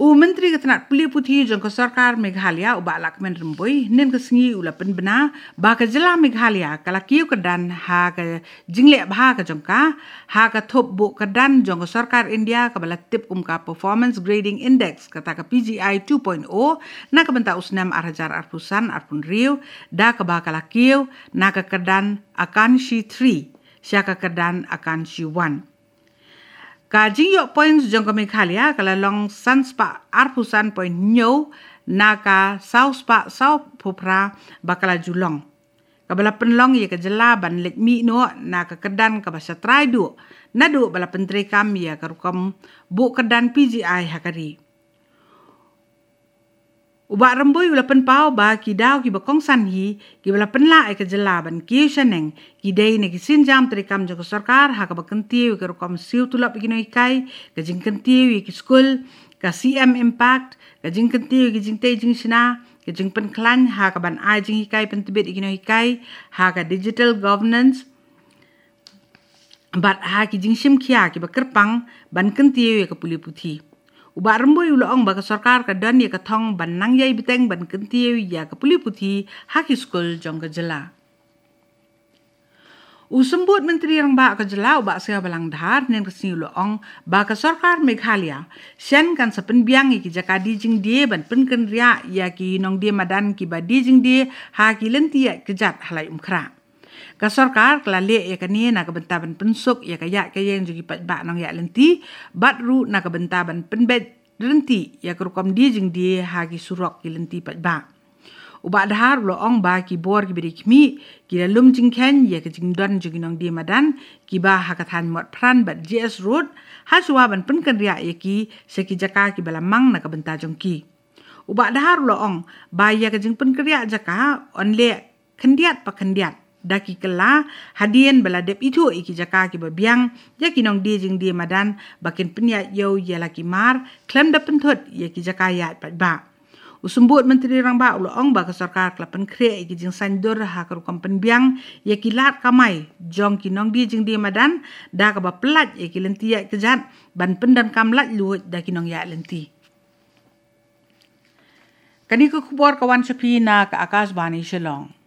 Menteri ketenat Puli Putih jong ke Sarkar Meghalaya ubak lakmen rembui nen ke sengi ula penbena ba ke jela Meghalaya kala kiu kedan ha ke jinglek bah ke jongka ha ke top bu kedan jong ke Sarkar India ke bala tip ka Performance Grading Index kata ke PGI 2.0 na ke benta usnam arhajar arpusan arpun riu da ke ba kala kiu na ke kedan akan shi 3 sia ke kedan akan shi 1 ka jingyo points jong ke Meghalaya kala long sanspa arpusan point nyo naka sauspa sau popra bakala julong kabala penlong ye ke jela ban lek mi no na ke kedan ka basa traidu nadu bala pentri kam ya ke rukom bu kedan PGI hakari ubak rembui ula penpau ba ki daw ki bakong sanhi ki bala penla ke jela ban ki shaneng ki dei ne ki sinjam trikam jong sarkar ha ka bakentiu ke rukom siu tulap ki noi kai ke jing kentiu ki skul ka CM impact ka jing kentiu ki jing te jing sina ke jing pen klan ha ka ban ai jing hikai pen tibet ki noi kai ha ka digital governance bat ha ki jing sim kia ki bakerpang ban kentiu ke Puli Putih ubak rembui ulang baka sarkar ka dan ya katong ban nang yai biteng ban kentiu ya ke Puli Putih haki skul jong ke jela usembut menteri yang ba ke jela ubak sia balang dhar nen kesni ulang baka sarkar Meghalaya sian kan sepenbiang ki jakadi jing die ban penken ria ya ki nong die madan ki badi jing die haki lenti ya kejat halai umkra ka sarkar kala le ya kani na ka bentaban pensuk ya kaya kayeng jugi pat ba nang ya lenti bat ru na ka bentaban penbet renti ya kerukom di jing di hagi surok ki lenti pat ba ubak dahar lo ong ba ki bor ki beri kmi ki lum jing ken ya ke jing don jugi nang di madan ki ba hakathan mot pran bat GS road haswa ban penken ria ya ki seki jaka ki balamang na ka benta jongki ubak dahar lo ong ba ya ke jing penken ria jaka on le kendiat pa kendiat daki kela hadien bala dep itu iki jaka ki babiang ya ki nong di jing di madan bakin penya yo ya laki mar klem da pentot ya ki jaka ya pat ba usembut menteri rang ba ulo ong ba ka sarkar klapen kre iki jing sandur ha ka rukom penbiang ya ki lat kamai jong ki nong di jing di madan da ka ba pelat ya ki lenti ya kejat ban pendan kamlat luut da ki nong ya lenti kani ko kubor kawan sepi na ka Akashvani Shillong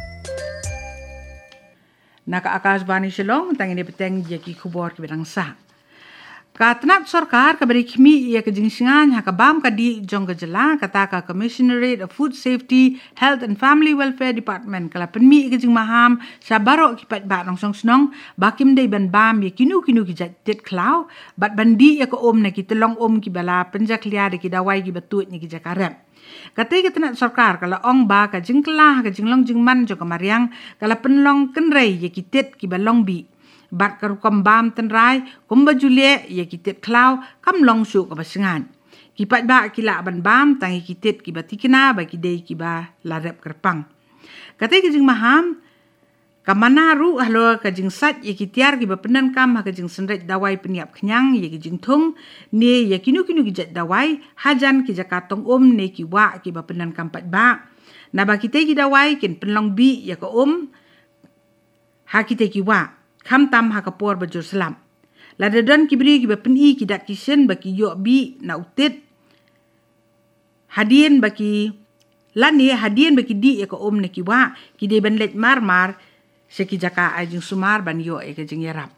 Naka Akashvani Shillong tangini peteng jeki kubor ki bedang sa. Ka tenat sarkar ka beri kmi ia ke jingsingan ha ka bam ka di jong ke jela kata ka Commissionerate of Food Safety, Health and Family Welfare Department kala penmi ke jing maham sa barok ki pat ba nong song snong bakim dei ban bam ye kinu ki jat tet klau bat bandi ya ko om na ki telong ki bala penjak lia de ki dawai ki batut ni ki jakarep. Katai kita nak sarkar kalau ong ba ka jingkelah ka jinglong jingman jo kamariang kala penlong kenrei ye kitet ki balong bi bat ka rukom bam tenrai kumba julie ye kitet klau kam long su ka basingan ki pat ba ki la ban bam tangi kitet ki batikina ba ki dei ki ba larep kerpang katai ki jing maham kamana ru halo ka jing sat ye ki tiar ki ba penan kam ha ka jing senret dawai peniap kenyang ye ki jing thung ne ye kinu ki jat dawai hajan ki jakatong ne ki wa ki ba penan kam pat ba na ba ki te ki dawai kin penlong bi ye ka ha ki te ki wa kham tam ha ka por ba jur salam la dadan ki bri ki ba peni ki dak ki sen ba ki yo bi na utet hadien ba ki lani hadien ba ki di ye ka ne ki wa ki de ban let mar seki jaka ajing sumar ban yo ke jing yarap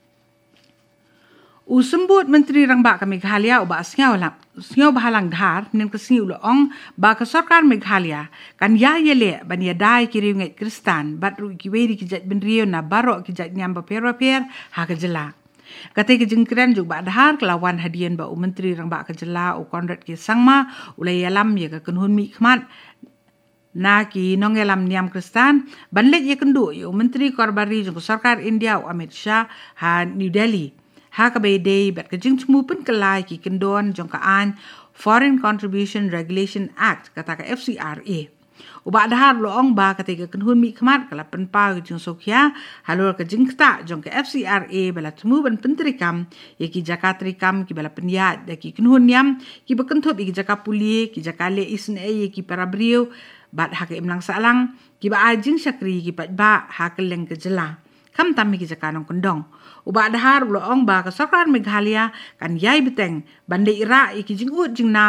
usembut menteri rang ba ka Meghalaya uba sngau bahalang dhar nen kesni ulo ong ba ka sarkar Meghalaya kan ya yele ban ya dai kiri ngai kristan bat ru ki weri ki jat ben rio na barok ki jat nyam ba per ha ka jela kate ke jing kran juk ba dhar kelawan hadien ba menteri rang ba ka jela u Conrad ki sangma ulai alam ya ka kunhun mi khmat na ki nongelam niam kristan banlet ye kendu yo menteri korbari jong sarkar India Amit Shah ha New Delhi ha ka be dei bat ka jing chmu pen kelai ki kendon jong ka an Foreign Contribution Regulation Act kata ka FCRA uba dahar lo ong ba ka te ka kenhun mi khmat kala pen pa jong sokhya halor ka jing kta jong ka FCRA bala chmu ban pentri kam ye ki jakatri kam ki bala penya da ki kenhun niam ki bakenthop ki jaka puli ki jakale isne ye ki parabrio bat hak imlang salang ki ba ajing sakri ki pat ba hak leng ke jela kam tam ki jakanong kendong uba dahar lo ong ba ka sarkar Meghalaya kan yai beteng bande ira ki jing ut jing nam